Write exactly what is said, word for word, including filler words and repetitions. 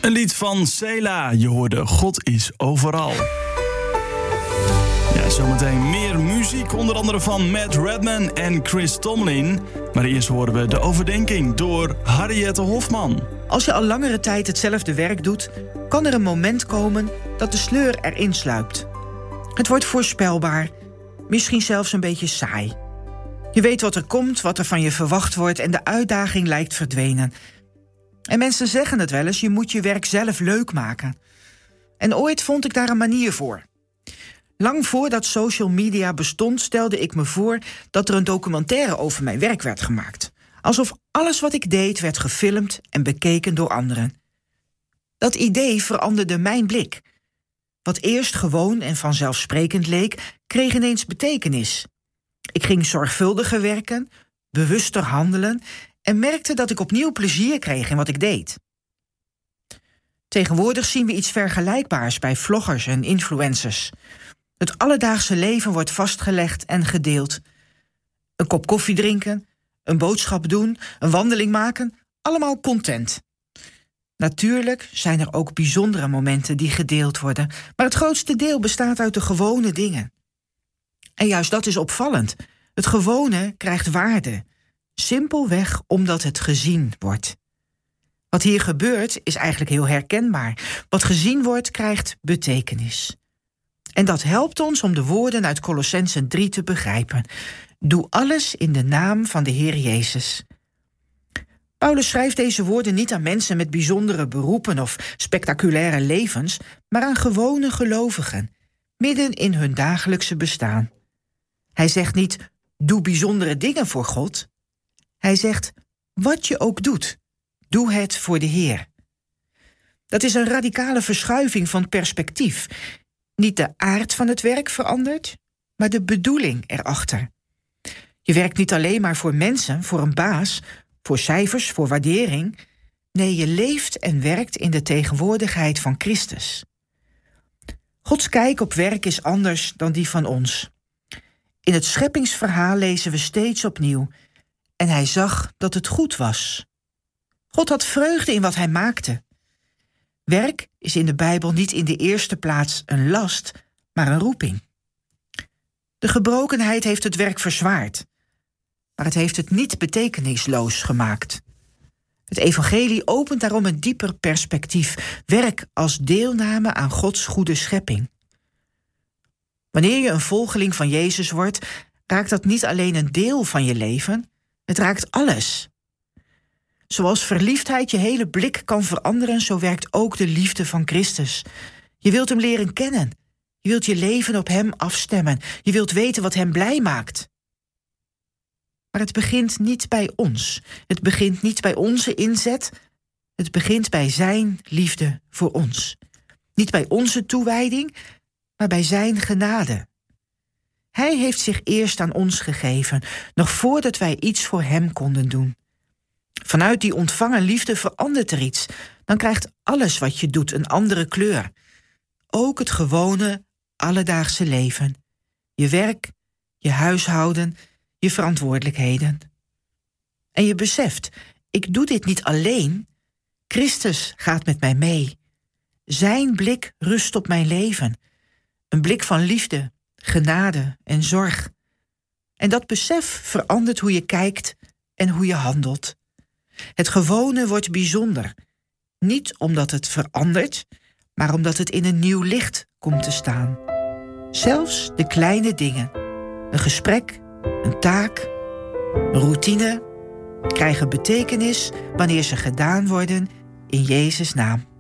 Een lied van Sela. Je hoorde God is overal. Ja, zometeen meer muziek, onder andere van Matt Redman en Chris Tomlin. Maar eerst horen we De Overdenking door Harriette Hofman. Als je al langere tijd hetzelfde werk doet, kan er een moment komen dat de sleur erin sluipt. Het wordt voorspelbaar, misschien zelfs een beetje saai. Je weet wat er komt, wat er van je verwacht wordt en de uitdaging lijkt verdwenen. En mensen zeggen het wel eens, je moet je werk zelf leuk maken. En ooit vond ik daar een manier voor. Lang voordat social media bestond, stelde ik me voor dat er een documentaire over mijn werk werd gemaakt. Alsof alles wat ik deed werd gefilmd en bekeken door anderen. Dat idee veranderde mijn blik. Wat eerst gewoon en vanzelfsprekend leek, kreeg ineens betekenis. Ik ging zorgvuldiger werken, bewuster handelen en merkte dat ik opnieuw plezier kreeg in wat ik deed. Tegenwoordig zien we iets vergelijkbaars bij vloggers en influencers. Het alledaagse leven wordt vastgelegd en gedeeld. Een kop koffie drinken, een boodschap doen, een wandeling maken, allemaal content. Natuurlijk zijn er ook bijzondere momenten die gedeeld worden, maar het grootste deel bestaat uit de gewone dingen. En juist dat is opvallend. Het gewone krijgt waarde. Simpelweg omdat het gezien wordt. Wat hier gebeurt is eigenlijk heel herkenbaar. Wat gezien wordt krijgt betekenis. En dat helpt ons om de woorden uit Kolossenzen drie te begrijpen. Doe alles in de naam van de Heer Jezus. Paulus schrijft deze woorden niet aan mensen met bijzondere beroepen of spectaculaire levens, maar aan gewone gelovigen, midden in hun dagelijkse bestaan. Hij zegt niet, doe bijzondere dingen voor God. Hij zegt, wat je ook doet, doe het voor de Heer. Dat is een radicale verschuiving van perspectief. Niet de aard van het werk verandert, maar de bedoeling erachter. Je werkt niet alleen maar voor mensen, voor een baas, voor cijfers, voor waardering. Nee, je leeft en werkt in de tegenwoordigheid van Christus. Gods kijk op werk is anders dan die van ons. In het scheppingsverhaal lezen we steeds opnieuw. En hij zag dat het goed was. God had vreugde in wat hij maakte. Werk is in de Bijbel niet in de eerste plaats een last, maar een roeping. De gebrokenheid heeft het werk verzwaard, maar het heeft het niet betekenisloos gemaakt. Het evangelie opent daarom een dieper perspectief. Werk als deelname aan Gods goede schepping. Wanneer je een volgeling van Jezus wordt, raakt dat niet alleen een deel van je leven, het raakt alles. Zoals verliefdheid je hele blik kan veranderen, zo werkt ook de liefde van Christus. Je wilt hem leren kennen. Je wilt je leven op hem afstemmen. Je wilt weten wat hem blij maakt. Maar het begint niet bij ons. Het begint niet bij onze inzet. Het begint bij zijn liefde voor ons. Niet bij onze toewijding, maar bij zijn genade. Hij heeft zich eerst aan ons gegeven, nog voordat wij iets voor hem konden doen. Vanuit die ontvangen liefde verandert er iets. Dan krijgt alles wat je doet een andere kleur. Ook het gewone, alledaagse leven. Je werk, je huishouden, je verantwoordelijkheden. En je beseft, ik doe dit niet alleen. Christus gaat met mij mee. Zijn blik rust op mijn leven. Een blik van liefde, genade en zorg. En dat besef verandert hoe je kijkt en hoe je handelt. Het gewone wordt bijzonder. Niet omdat het verandert, maar omdat het in een nieuw licht komt te staan. Zelfs de kleine dingen. Een gesprek, een taak, een routine krijgen betekenis wanneer ze gedaan worden in Jezus' naam.